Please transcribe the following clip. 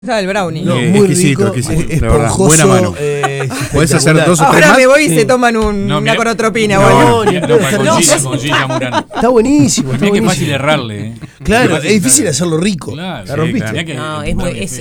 El brownie. No, muy exquisito, rico, exquisito, la verdad. esponjoso. Buena mano. Podés hacer 2 o 3 Ahora más. me voy y se toman una conotropina o algo. Con Gilla Murano. Está buenísimo, está Mirá que buenísimo. fácil errarle. Claro, es difícil hacerlo rico. Claro, la rompiste. mirá que No, es es